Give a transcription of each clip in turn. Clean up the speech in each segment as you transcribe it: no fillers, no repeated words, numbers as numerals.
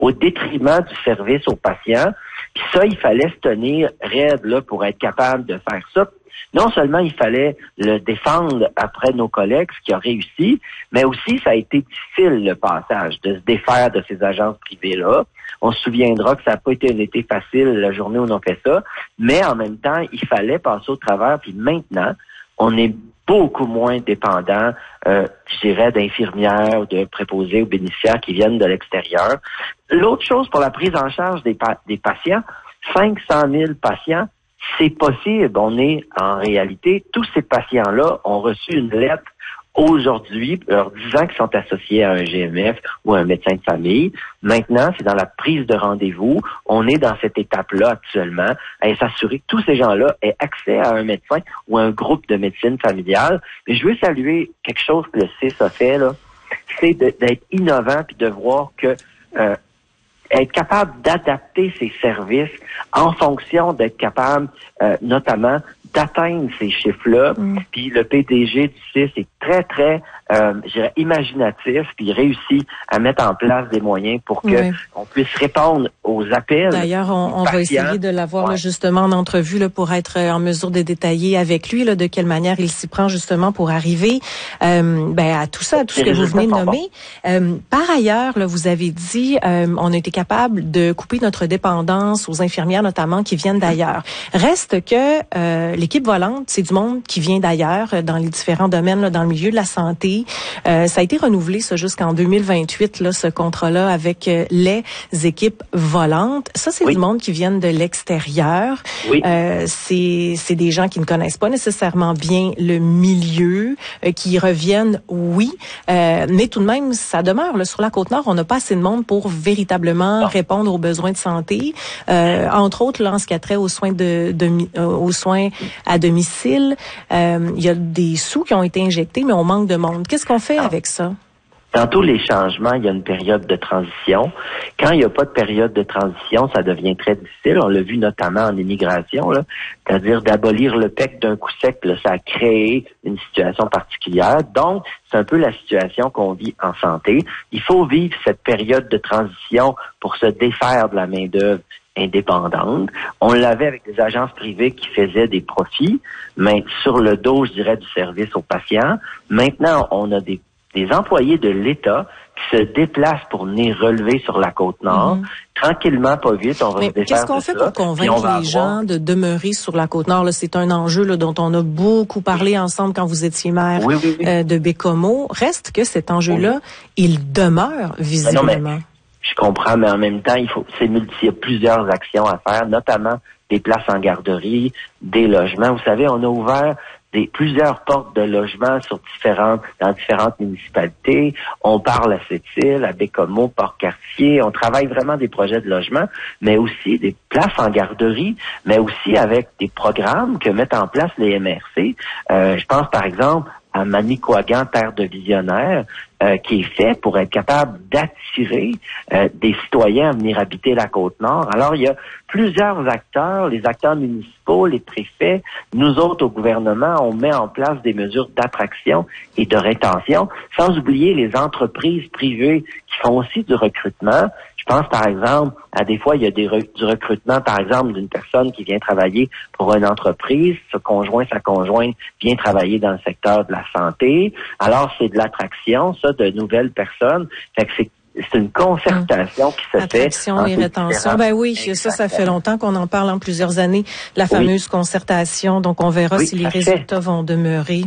au détriment du service aux patients. Puis ça, il fallait se tenir raide là pour être capable de faire ça. Non seulement il fallait le défendre après nos collègues, ce qui a réussi, mais aussi ça a été difficile le passage, de se défaire de ces agences privées-là. On se souviendra que ça n'a pas été un été facile la journée où on a fait ça, mais en même temps, il fallait passer au travers. Puis maintenant, on est beaucoup moins dépendant, je dirais, d'infirmières, de préposés ou bénéficiaires qui viennent de l'extérieur. L'autre chose pour la prise en charge des patients, 500 000 patients, c'est possible. On est, en réalité, tous ces patients-là ont reçu une lettre aujourd'hui, leur disant qu'ils sont associés à un GMF ou à un médecin de famille. Maintenant, c'est dans la prise de rendez-vous. On est dans cette étape-là actuellement, à s'assurer que tous ces gens-là aient accès à un médecin ou à un groupe de médecine familiale. Mais je veux saluer quelque chose que le CIS a fait, là, c'est d'être innovant puis de voir que être capable d'adapter ses services en fonction d'être capable, notamment, d'atteindre ces chiffres-là. Puis le PDG du CIS est très, très, je dirais, imaginatif, puis il réussit à mettre en place des moyens pour que on puisse répondre aux appels. D'ailleurs, on va essayer de l'avoir là, justement en entrevue là, pour être en mesure de détailler avec lui là, de quelle manière il s'y prend justement pour arriver à tout ça, à tout ce que vous venez de nommer. Par ailleurs, là, vous avez dit on a été capable de couper notre dépendance aux infirmières notamment qui viennent d'ailleurs. Reste que l'équipe volante, c'est du monde qui vient d'ailleurs dans les différents domaines, là, dans le milieu de la santé. Ça a été renouvelé ça jusqu'en 2028, là, ce contrat-là avec les équipes volantes. Ça, c'est du monde qui viennent de l'extérieur. C'est des gens qui ne connaissent pas nécessairement bien le milieu, qui reviennent, mais tout de même, ça demeure. Là, sur la Côte-Nord, on n'a pas assez de monde pour véritablement répondre aux besoins de santé. Entre autres, là, en ce qui a trait aux soins aux soins à domicile, il y a des sous qui ont été injectés, mais on manque de monde. Qu'est-ce qu'on fait avec ça? Dans tous les changements, il y a une période de transition. Quand il n'y a pas de période de transition, ça devient très difficile. On l'a vu notamment en immigration, là. C'est-à-dire d'abolir le PEC d'un coup sec, là, ça a créé une situation particulière. Donc, c'est un peu la situation qu'on vit en santé. Il faut vivre cette période de transition pour se défaire de la main-d'œuvre indépendante. On l'avait avec des agences privées qui faisaient des profits, mais sur le dos, je dirais, du service aux patients. Maintenant, on a des employés de l'État qui se déplacent pour venir relever sur la Côte-Nord. Tranquillement, pas vite, on va se défaire de ça. Qu'est-ce qu'on fait pour convaincre les gens de demeurer sur la Côte-Nord? Là, c'est un enjeu là, dont on a beaucoup parlé ensemble quand vous étiez maire de Bécomo. Reste que cet enjeu-là, il demeure visiblement. Je comprends, mais en même temps, il y a plusieurs actions à faire, notamment des places en garderie, des logements. Vous savez, on a ouvert plusieurs portes de logements dans différentes municipalités. On parle à Sept-Îles, à Bécomo, Port-Cartier. On travaille vraiment des projets de logement, mais aussi des places en garderie, mais aussi avec des programmes que mettent en place les MRC. Je pense par exemple à Manicouagan, terre de visionnaires, qui est fait pour être capable d'attirer des citoyens à venir habiter la Côte-Nord. Alors, il y a plusieurs acteurs, les acteurs municipaux, les préfets, nous autres au gouvernement, on met en place des mesures d'attraction et de rétention, sans oublier les entreprises privées qui font aussi du recrutement. Je pense, par exemple, à des fois, il y a du recrutement, par exemple, d'une personne qui vient travailler pour une entreprise, sa conjointe vient travailler dans le secteur de la santé. Alors, c'est de l'attraction, ça, de nouvelles personnes. Fait que c'est une concertation qui se fait. Attraction et rétention. Ben oui, ça fait longtemps qu'on en parle en plusieurs années, la fameuse concertation. Donc, on verra si les résultats vont demeurer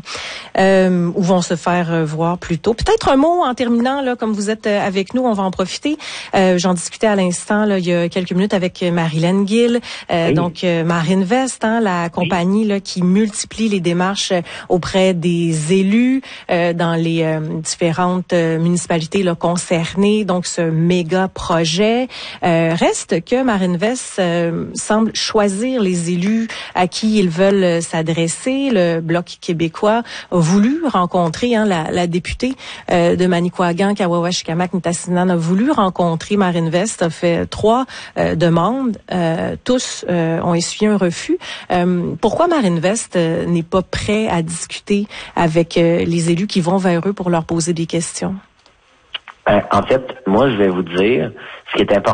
ou vont se faire voir plus tôt. Peut-être un mot en terminant, là, comme vous êtes avec nous, on va en profiter. J'en discutais à l'instant, là, il y a quelques minutes avec Marilyn Gill, donc Marinvest, la compagnie là, qui multiplie les démarches auprès des élus dans les différentes municipalités là, concernées. Donc, ce méga projet. Reste que Marinvest semble choisir les élus à qui ils veulent s'adresser. Le Bloc québécois a voulu rencontrer la députée de Manicouagan, Kawawa-Shikamak-Nitassinan a voulu rencontrer Marinvest, a fait 3 demandes. Tous ont essuyé un refus. Pourquoi Marinvest n'est pas prêt à discuter avec les élus qui vont vers eux pour leur poser des questions? En fait, moi, je vais vous dire, ce qui est important